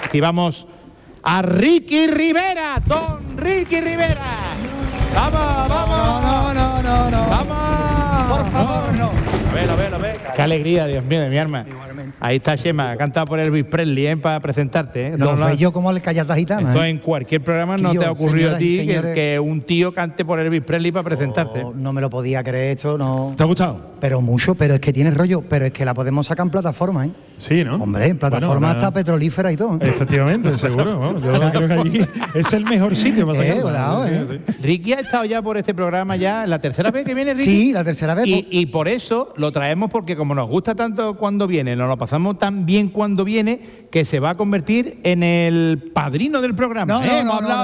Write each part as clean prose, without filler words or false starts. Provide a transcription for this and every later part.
Recibamos a Ricky Rivera, don Ricky Rivera. ¡Vamos, vamos! No. ¡Vamos! Por favor, no. A ver. Qué alegría, Dios mío, de mi alma. Ahí está Chema, cantado por Elvis Presley, para presentarte. Lo sé yo como el Callata Gitana. Eso en cualquier programa no te ha ocurrido a ti que un tío cante por Elvis Presley para presentarte. No me lo podía creer esto, no. ¿Te ha gustado? Pero mucho, pero es que tiene rollo, pero es que la podemos sacar en plataforma, ¿eh? Sí, ¿no? Hombre, en plataforma hasta petrolífera y todo. Efectivamente, seguro. Vamos, yo creo que allí es el mejor sitio para sacarla. Ricky ha estado ya por este programa ya la tercera vez que viene, Ricky. Sí, la tercera vez. Y por eso lo traemos, porque como nos gusta tanto cuando viene, nos lo pasamos tan bien cuando viene, que se va a convertir en el padrino del programa. Hemos hablado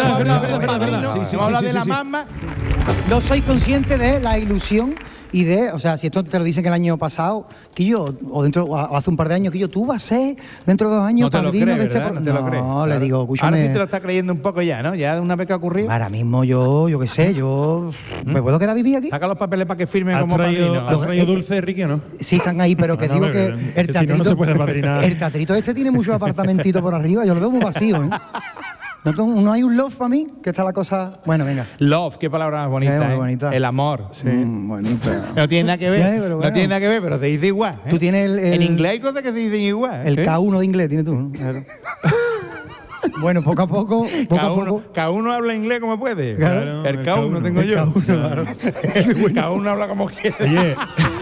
de la mamá. No soy consciente de la ilusión y de, o sea, si esto te lo dicen el año pasado, Quillo, o hace un par de años, Quillo, tú vas a ser dentro de 2 años padrino de este programa. No te lo crees. No, le digo, escúchame. Ahora sí te lo está creyendo un poco ya, ¿no? Ya una vez que ha ocurrido. Ahora mismo yo qué sé, ¿me puedo quedar a vivir aquí? Saca los papeles para que firmen como padrino. ¿Has traído dulce, Ricky, o no? Sí, están ahí, pero que digo que el teatrito, si no se puede padrinar. El teatrito este tiene muchos apartamentitos por arriba, yo lo veo muy vacío, ¿eh? ¿No hay un love para mí? Que está la cosa... Bueno, venga. Love, qué palabra más bonita, muy bonita. El amor. Sí. Bonita. No tiene nada que ver, Pero no bueno. tiene nada que ver, pero se dice igual. Tú tienes el... En inglés hay cosas que se dicen igual. El K1 de inglés tienes tú, ¿no? Claro. Bueno, poco a poco... Cada uno habla inglés como puede. Claro. El K1 tengo yo. K1, claro. Cada uno habla como quiere. Oye,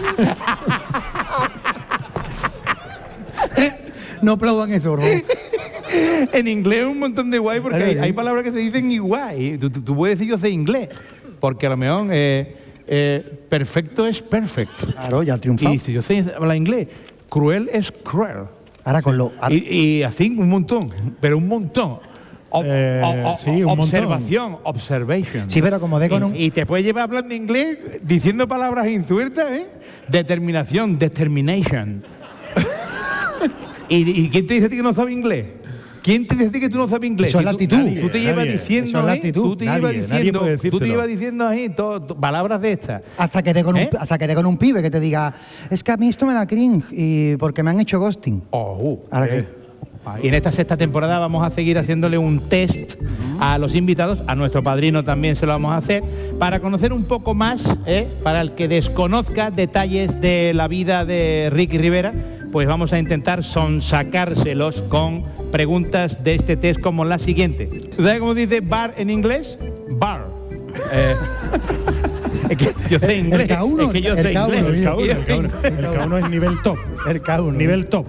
No aplaudan eso, por favor. En inglés un montón de guay, porque hay palabras que se dicen igual. Y tú puedes decir yo sé inglés, porque a lo mejor perfecto es perfect. Claro, ya ha triunfado. Y si yo sé hablar inglés, cruel es cruel. Ahora con lo... Y así un montón, pero un montón. Sí, un Observación, observation. Sí, pero como de con un... Y te puedes llevar hablando inglés diciendo palabras insueltas, ¿eh? Determinación, determination. ¿Y quién te dice a ti que no sabe inglés? ¿Quién te dice a ti que tú no sabes inglés? Eso es la actitud. Tú te llevas diciendo, Eso es la actitud. tú te llevas diciendo ahí palabras de estas. Hasta que dé con un pibe que te diga, es que a mí esto me da cringe y porque me han hecho ghosting. Ahora que... Y en esta sexta temporada vamos a seguir haciéndole un test a los invitados, a nuestro padrino también se lo vamos a hacer, para conocer un poco más, para el que desconozca detalles de la vida de Ricky Rivera, pues vamos a intentar sonsacárselos con preguntas de este test como la siguiente. ¿Sabes cómo dice bar en inglés? Bar. Es que yo sé inglés. El K1, es que yo sé inglés. el K1 es nivel top. El K1. Nivel top.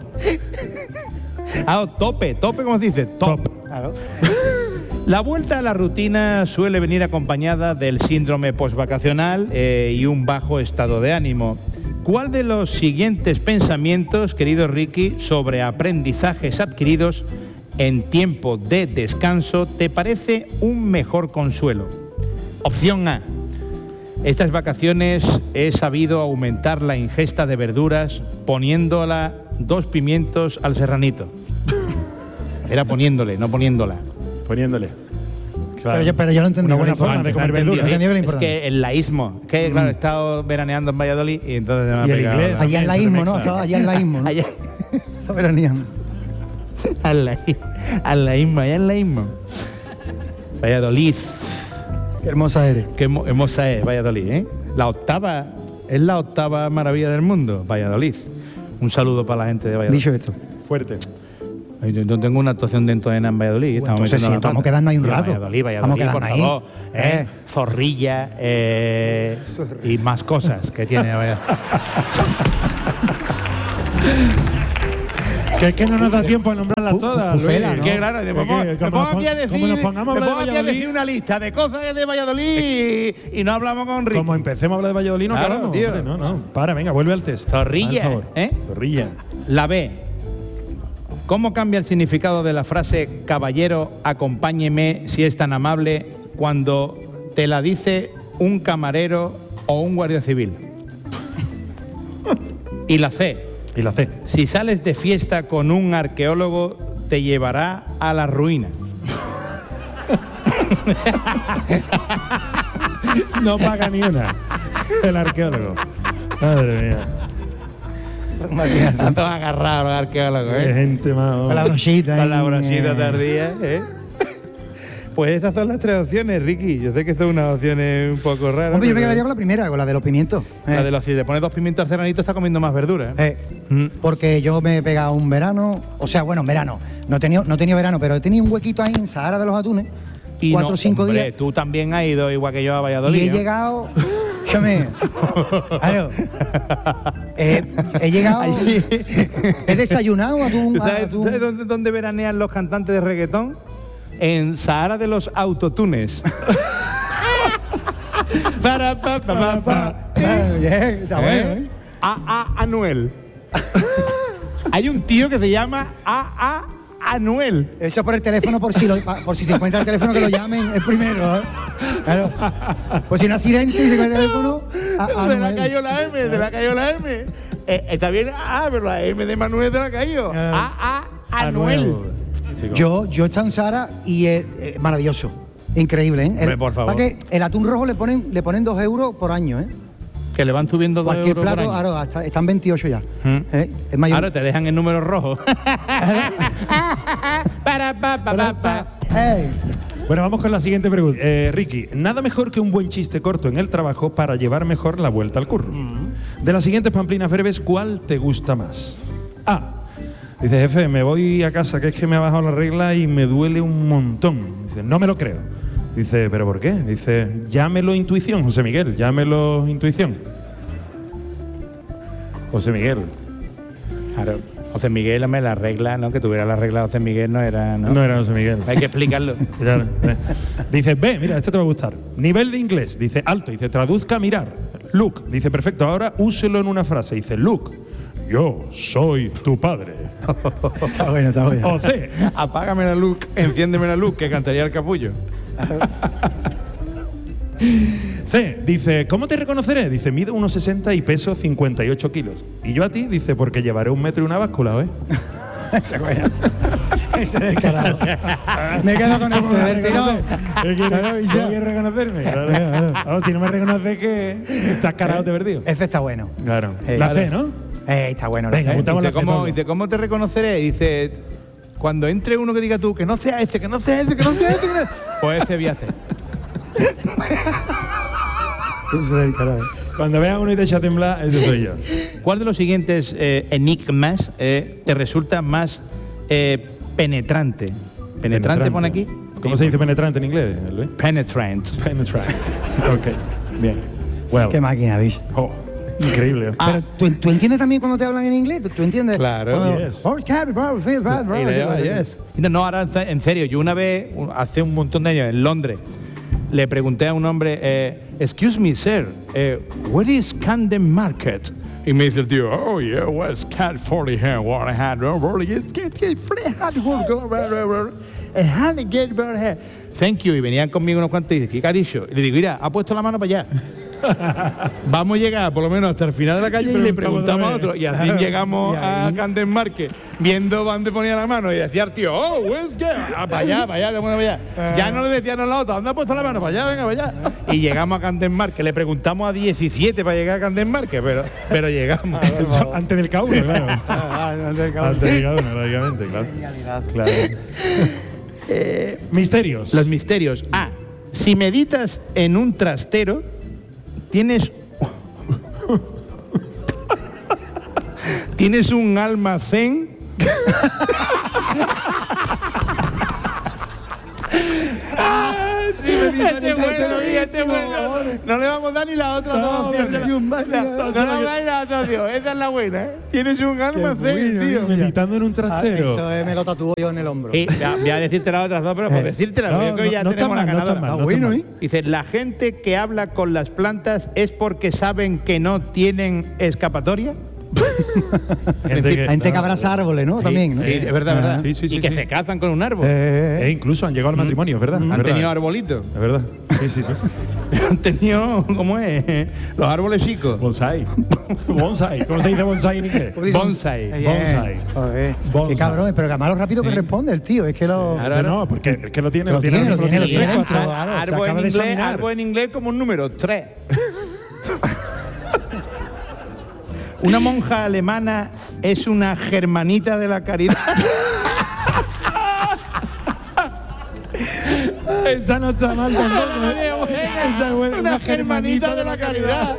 Tope, ¿cómo se dice? Top. Claro. La vuelta a la rutina suele venir acompañada del síndrome postvacacional y un bajo estado de ánimo. ¿Cuál de los siguientes pensamientos, querido Ricky, sobre aprendizajes adquiridos en tiempo de descanso te parece un mejor consuelo? Opción A. Estas vacaciones he sabido aumentar la ingesta de verduras poniéndola 2 pimientos al serranito. Era poniéndole, no poniéndola. Poniéndole. Claro. Pero yo no entendí. Una buena forma de comer verduras. Es que el laísmo, que claro, he estado veraneando en Valladolid y entonces me ha pegado. inglés. Allá en laísmo, ¿no? Allá en laísmo, ¿no? Allá. Está veraneando. Al laísmo, allá en laísmo. Valladolid. Qué hermosa eres. Qué hermosa es Valladolid, ¿eh? Es la octava maravilla del mundo, Valladolid. Un saludo para la gente de Valladolid. Dicho esto. Fuerte. Yo tengo una actuación de Entoena en Valladolid. Bueno, entonces sí, vamos a quedarnos ahí un rato. Valladolid, Vamos a por quedarnos ahí. favor. Zorrilla y más cosas que tiene Valladolid. Que es que no nos da tiempo a nombrarlas todas. Bufela, Luis. ¿no? Que claro, me pongo aquí a decir una lista de cosas de Valladolid y no hablamos con Ricky. Como empecemos a hablar de Valladolid, no Claro, paramos, tío. hombre, no. Para, venga, vuelve al test. Zorrilla, Por favor. ¿eh? Zorrilla. La B. ¿Cómo cambia el significado de la frase caballero, acompáñeme si es tan amable cuando te la dice un camarero o un guardia civil? Y la C. Y la C. Si sales de fiesta con un arqueólogo, te llevará a la ruina. No paga ni una. El arqueólogo. Madre mía. Están todos agarrados los arqueólogos, Qué gente más. Con la brochita. Con la brochita tardía, Pues estas son las 3 opciones, Ricky. Yo sé que son unas opciones un poco raras. Hombre, yo me quedaría con la primera, con la de los pimientos. La de los, si le pones 2 pimientos al serranito, está comiendo más verdura. Porque yo me he pegado un verano, o sea, bueno, en verano. No he tenido verano, pero he tenido un huequito ahí en Sahara de los Atunes. Y 4 o 5 días. Tú también has ido igual que yo a Valladolid. Y he llegado. Claro. He llegado. He desayunado atún. ¿Sabes dónde veranean los cantantes de reggaetón? En Sahara de los autotunes. Está bueno, Anuel. Hay un tío que se llama Anuel. Eso por el teléfono, por si se encuentra el teléfono que lo llamen el primero. Claro. Pues si un accidente y se encuentra el teléfono. Se le ha caído la M. Está bien, pero la M de Manuel se la ha caído. Anuel. Yo he estado en Sahara y es maravilloso. Increíble, ¿eh? Hombre, por favor. Para que el atún rojo le ponen 2 euros por año, ¿eh? Que le van subiendo 2 Cualquier euros plato, por año. claro, están 28 ya. Es mayor. Ahora te dejan el número rojo. Bueno, vamos con la siguiente pregunta. Ricky, nada mejor que un buen chiste corto en el trabajo para llevar mejor la vuelta al curro. De las siguientes pamplinas breves, ¿cuál te gusta más? A. Dice, jefe, me voy a casa, que es que me ha bajado la regla y me duele un montón. Dice, no me lo creo. Dice, ¿pero por qué? Dice, llámelo intuición, José Miguel, llámelo intuición. José Miguel. Claro. José Miguel, hombre, la regla, ¿no? Que tuviera la regla José Miguel no era, ¿no? No era José Miguel. Hay que explicarlo. Claro. Dice, ve, mira, este te va a gustar. Nivel de inglés, dice alto, dice traduzca mirar. Luke, dice perfecto, ahora úselo en una frase. Dice, Luke, yo soy tu padre. Está bueno. O C. Apágame la luz, enciéndeme la luz, que cantaría el capullo. C, dice, ¿cómo te reconoceré? Dice, mido 1,60 y peso 58 kilos. Y yo a ti, dice, porque llevaré 1 metro y una báscula, ¿eh? Ese es el carajo. Me quedo con ese del tirón. ¿Quieres reconocerme? Claro. Si no me reconoces, que estás carado de perdido. Ese está bueno. Claro. La C, ¿no? Está bueno. Venga, apuntamos la C. Dice, ¿cómo te reconoceré? Dice, cuando entre uno que diga tú, que no sea ese, que no sea ese, que no sea ese, pues ese voy a hacer. Ese es el carajo. Cuando veas uno y te echa a temblar, ese soy yo. ¿Cuál de los siguientes enigmas te resulta más penetrante? ¿Penetrante pone aquí? ¿Cómo se dice penetrante en inglés, Luis? Penetrant. Penetrante. Ok, bien. Well. Qué máquina, bicho. Oh, increíble. Pero ¿tú entiendes también cuando te hablan en inglés? ¿Tú entiendes? Claro. Yes. Yes. No, ahora en serio, yo una vez, hace un montón de años, en Londres, le pregunté a un hombre, excuse me, sir, where is Camden Market? Y me dice el tío, oh yeah, what's Cat 40 here, what I had, thank you. Y venían conmigo unos cuantos y dice, ¿qué ha dicho? Y le digo, mira, ha puesto la mano para allá. Vamos a llegar por lo menos hasta el final de la calle y le preguntamos a otro. Y así llegamos a Camden Market, viendo dónde ponía la mano y decía el tío, oh, where's que? Para allá, para allá. Ya no le decían a la otra, ¿dónde ha puesto la mano? Para allá, venga, para allá. Y llegamos a Camden Market, le preguntamos a 17 para llegar a Camden Market, pero llegamos. Antes del K1, claro. Antes del K1, lógicamente, claro. Misterios. Los misterios. A. Si meditas en un trastero, tienes un almacén este bueno. No le vamos a dar ni la otra opción. No le vamos a dar ni la otra opción. Esa es la buena, ¿eh? Tienes un almacén, tío. Meditando en un trastero. Eso me lo tatúo yo en el hombro. Sí, voy a decirte las otras dos, pero por decírtelas, yo creo que ya tenemos la ganadora. Dice, la gente que habla con las plantas es porque saben que no tienen escapatoria. Gente que abraza árboles, ¿no? También, ¿no? Sí, es verdad. Sí, y que se casan con un árbol. Incluso han llegado al matrimonio, es verdad. Han tenido arbolitos. Es verdad. Sí. Han tenido, ¿cómo es? Los árboles chicos. Bonsai. Bonsai. ¿Cómo se dice bonsai en inglés? Bonsai. Joder. Qué cabrón, pero que además lo rápido que responde el tío. Es que lo... No, porque es que lo tiene fresco. Árbol en inglés como un número 3. Una monja alemana es una germanita de la caridad. Esa no está mal tampoco. Esa es buena. Una germanita de la caridad.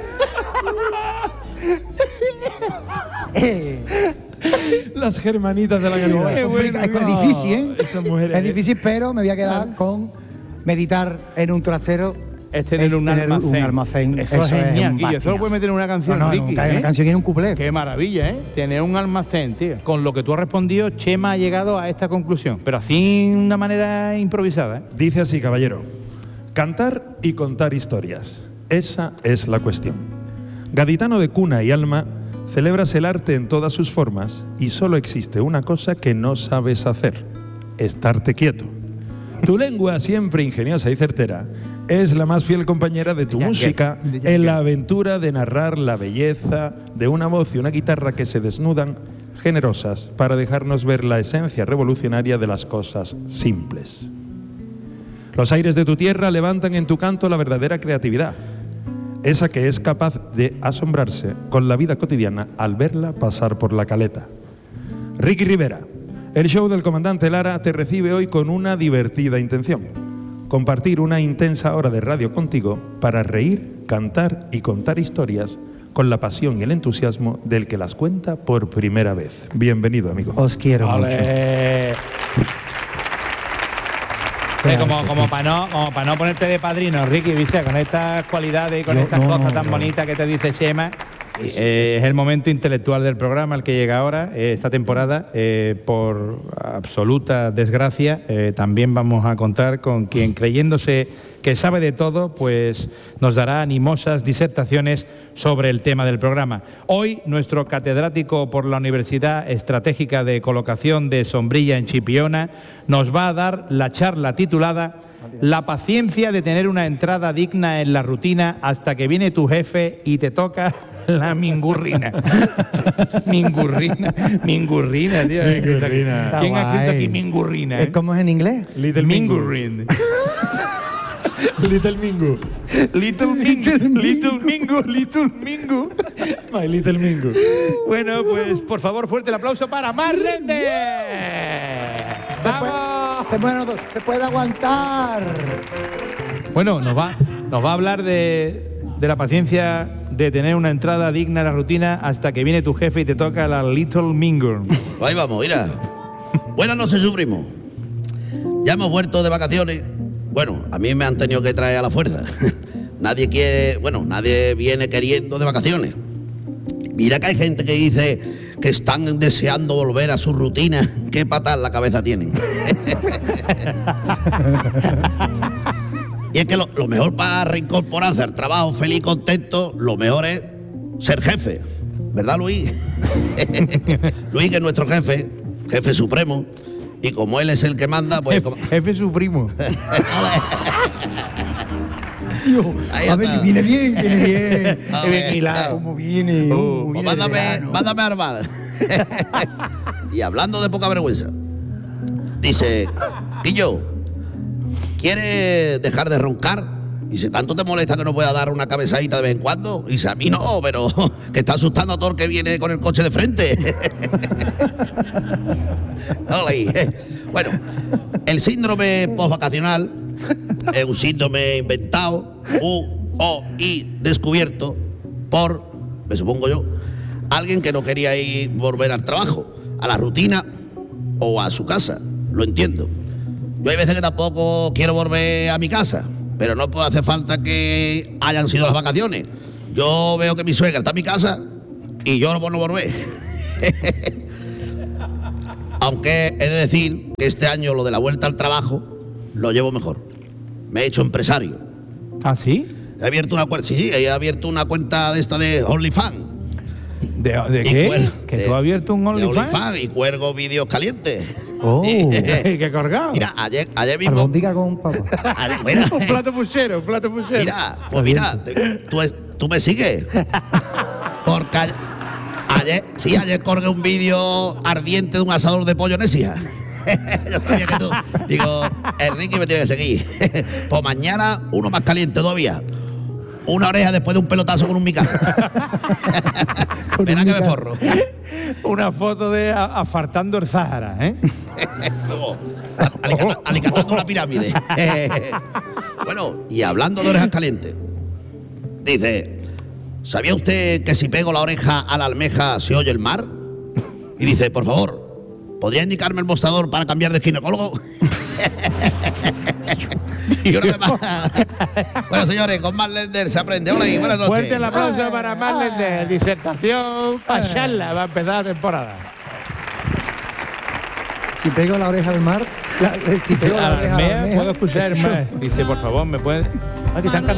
Las germanitas de la caridad. Es difícil, ¿eh? Esas mujeres. Es difícil, pero me voy a quedar con meditar en un trastero. Es tener un almacén. Eso es genial, un Guille. Eso lo puedes meter en una canción, No, Ricky. una canción y en un cuplé. Qué maravilla, ¿eh? Tener un almacén, tío. Con lo que tú has respondido, Chema ha llegado a esta conclusión, pero así de una manera improvisada, ¿eh? Dice así, caballero. Cantar y contar historias. Esa es la cuestión. Gaditano de cuna y alma, celebras el arte en todas sus formas y solo existe una cosa que no sabes hacer: estarte quieto. Tu lengua, siempre ingeniosa y certera, es la más fiel compañera de tu música en la aventura de narrar la belleza de una voz y una guitarra que se desnudan generosas para dejarnos ver la esencia revolucionaria de las cosas simples. Los aires de tu tierra levantan en tu canto la verdadera creatividad, esa que es capaz de asombrarse con la vida cotidiana al verla pasar por la caleta. Ricky Rivera, el show del comandante Lara te recibe hoy con una divertida intención: compartir una intensa hora de radio contigo para reír, cantar y contar historias con la pasión y el entusiasmo del que las cuenta por primera vez. Bienvenido, amigo. Os quiero mucho. Como para no ponerte de padrino, Ricky, ¿viste? Con estas cualidades y con estas cosas tan bonitas que te dice Chema. Es el momento intelectual del programa el que llega ahora, esta temporada. Por absoluta desgracia, también vamos a contar con quien, creyéndose que sabe de todo, pues nos dará animosas disertaciones sobre el tema del programa. Hoy, nuestro catedrático por la Universidad Estratégica de Colocación de Sombrilla en Chipiona nos va a dar la charla titulada "La paciencia de tener una entrada digna en la rutina hasta que viene tu jefe y te toca la mingurrina". Mingurrina, tío. Mingurrina. ¿Quién ha escrito aquí mingurrina? ¿Cómo es en inglés? Little Mingurrin. Little Mingu. Little Mingu. My Little Mingu. Bueno, pues por favor, fuerte el aplauso para Mar Rende. ¡Vamos! Se puede aguantar. Bueno, nos va a hablar de la paciencia de tener una entrada digna en la rutina hasta que viene tu jefe y te toca la Little Mingur. Ahí vamos, mira. Buenas noches, su primo. Ya hemos vuelto de vacaciones. Bueno, a mí me han tenido que traer a la fuerza. Nadie viene queriendo de vacaciones. Mira que hay gente que dice que están deseando volver a su rutina. Qué patas en la cabeza tienen. Y es que lo mejor para reincorporarse al trabajo feliz y contento, lo mejor es ser jefe. ¿Verdad, Luis? Luis, que es nuestro jefe supremo. Y como él es el que manda, pues... Jefe su primo. A ver, viene bien. ¿Cómo viene? Pues mándame a armar. Y hablando de poca vergüenza, dice: Quillo, ¿quieres dejar de roncar? Y si tanto te molesta que no pueda dar una cabezadita de vez en cuando. Y dice: a mí no, pero que está asustando a todo el que viene con el coche de frente. Bueno, el síndrome postvacacional es un síndrome inventado y descubierto por, me supongo yo, alguien que no quería volver al trabajo, a la rutina o a su casa. Lo entiendo. Yo hay veces que tampoco quiero volver a mi casa, pero no puede hacer falta que hayan sido las vacaciones. Yo veo que mi suegra está en mi casa y yo no puedo volver. Aunque he de decir que este año lo de la vuelta al trabajo lo llevo mejor. Me he hecho empresario. ¿Ah, sí? He abierto una cuenta, he abierto una cuenta de esta de OnlyFans. ¿De qué? ¿Que tú has abierto un OnlyFans? Y cuelgo vídeos calientes. Oh, qué colgado. Mira, ayer mismo... Albóndiga con papa. Un plato puchero. Mira, pues mira, tú me sigues. Porque ayer colgué un vídeo ardiente de un asador de pollo Nesia. Yo sabía que tú... Digo, Enrique me tiene que seguir. Pues mañana uno más caliente todavía. una oreja después de un pelotazo con un Mikasa. Verá que me forro. Una foto de afartando el Sahara, ¿eh? Alicatando una pirámide. Bueno, y hablando de orejas calientes, dice, ¿sabía usted que si pego la oreja a la almeja se oye el mar? Y dice, por favor, ¿podría indicarme el mostrador para cambiar de ginecólogo? Yo creo que más. Bueno, señores, con Marc Lender se aprende. Hola y buenas noches. Fuerte el aplauso para Marc Lender. Disertación para charla, va a empezar la temporada. Si pego la oreja al mar, si pego la oreja al mar, puedo escuchar más. Dice, por favor, ¿me puede? Aquí están